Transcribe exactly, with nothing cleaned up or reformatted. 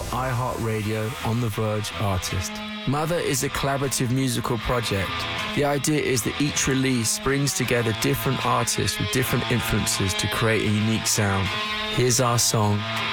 iHeartRadio On The Verge artist. Mother is a collaborative musical project. The idea is that each release brings together different artists with different influences to create a unique sound. Here's our song,